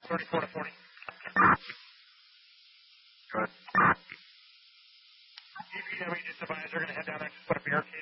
34 to 40. Good. DPW just advised they're going to head down there and put a beer.